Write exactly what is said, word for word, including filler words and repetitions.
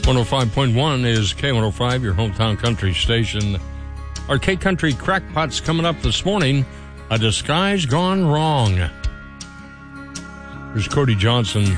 one oh five point one is K one oh five, your hometown country station. Our K-Country Crackpots coming up this morning. A Disguise Gone Wrong. Here's Cody Johnson.